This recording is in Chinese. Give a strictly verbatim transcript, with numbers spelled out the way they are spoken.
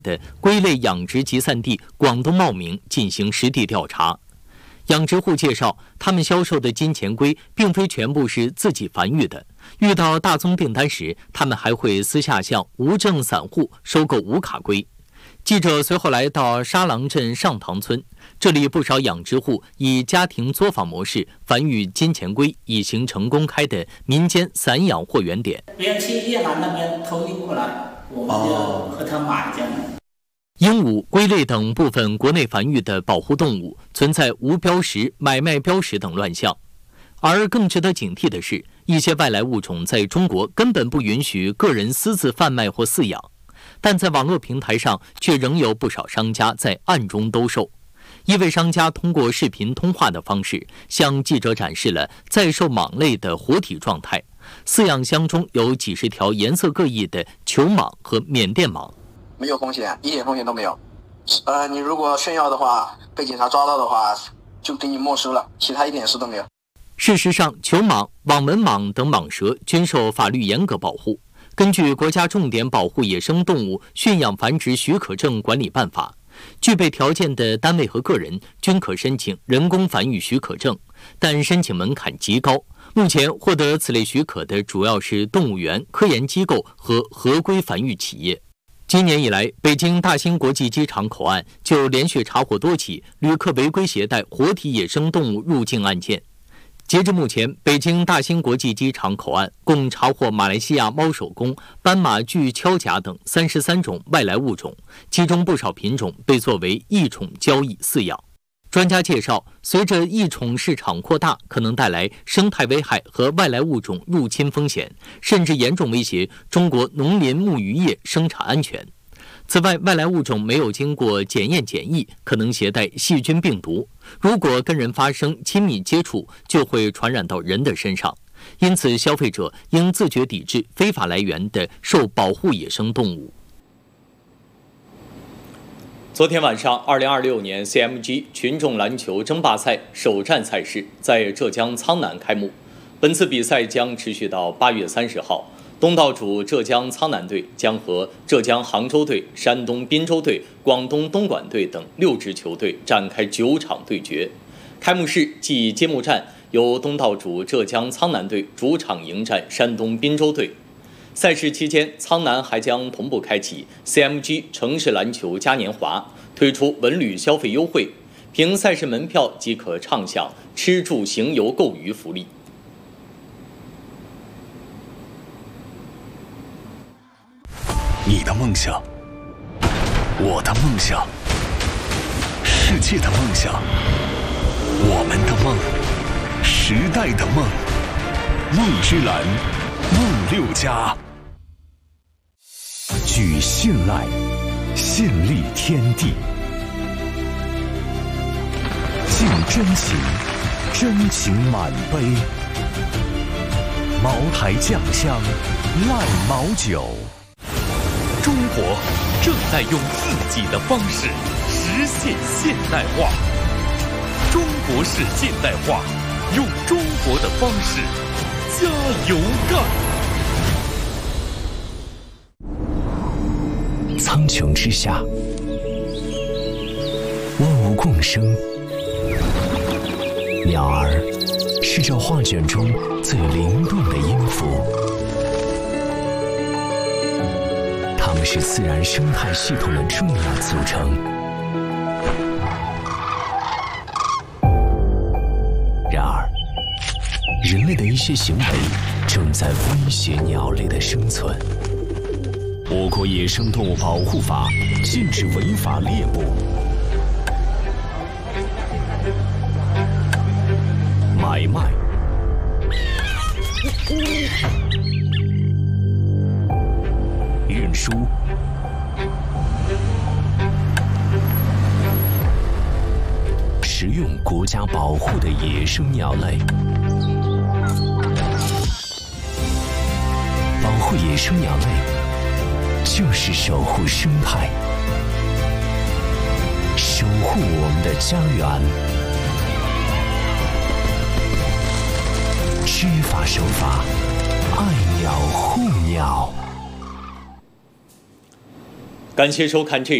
的龟类养殖集散地广东茂名进行实地调查。养殖户介绍，他们销售的金钱龟并非全部是自己繁育的，遇到大宗订单时，他们还会私下向无证散户收购无卡龟。记者随后来到沙郎镇上塘村，这里不少养殖户以家庭作坊模式繁育金钱龟，已形成公开的民间散养货源点。 别人去越南那边偷运过来，我们就和他买这样。 鹦鹉、龟类等部分国内繁育的保护动物存在无标识、买卖标识等乱象，而更值得警惕的是，一些外来物种在中国根本不允许个人私自贩卖或饲养，但在网络平台上却仍有不少商家在暗中兜售。一位商家通过视频通话的方式向记者展示了在售蟒类的活体状态，饲养箱中有几十条颜色各异的球蟒和缅甸蟒。 没有风险，一点风险都没有。呃，你如果炫耀的话，被警察抓到的话，就给你没收了，其他一点事都没有。 事实上，球蟒、网纹蟒等蟒蛇均受法律严格保护。根据国家重点保护野生动物驯养繁殖许可证管理办法，具备条件的单位和个人均可申请人工繁育许可证，但申请门槛极高。目前获得此类许可的主要是动物园、科研机构和合规繁育企业。今年以来，北京大兴国际机场口岸就连续查获多起旅客违规携带活体野生动物入境案件。截至目前，北京大兴国际机场口岸共查获马来西亚猫手工、斑马巨锹甲等三十三种外来物种，其中不少品种被作为异宠交易饲养。专家介绍，随着异宠市场扩大，可能带来生态危害和外来物种入侵风险，甚至严重威胁中国农林牧渔业生产安全。此外，外来物种没有经过检验检疫，可能携带细菌病毒，如果跟人发生亲密接触，就会传染到人的身上。因此，消费者应自觉抵制非法来源的受保护野生动物。昨天晚上，二零二六年 C M G 群众篮球争霸赛首站赛事在浙江苍南开幕。本次比赛将持续到八月三十号。东道主浙江苍南队将和浙江杭州队、山东滨州队、广东东莞队等六支球队展开九场对决。开幕式暨揭幕战由东道主浙江苍南队主场迎战山东滨州队。赛事期间，苍南还将同步开启 C M G 城市篮球嘉年华，推出文旅消费优惠，凭赛事门票即可畅享吃住行游购娱福利。 你的梦想，我的梦想，世界的梦想，我们的梦，时代的梦，梦之蓝，梦六家。举信赖，信立天地；敬真情，真情满杯。茅台酱香，赖茅酒。 中国正在用自己的方式实现现代化。中国式现代化，用中国的方式加油干！ 苍穹之下，万物共生。鸟儿是这画卷中最灵动的音符。它们是自然生态系统的重要组成。然而，人类的一些行为正在威胁鸟类的生存。我国野生动物保护法禁止违法猎捕、买卖、运输、食用国家保护的野生鸟类。保护野生鸟类，就是守护生态，守护我们的家园。知法守法，爱鸟护鸟。 感谢收看这。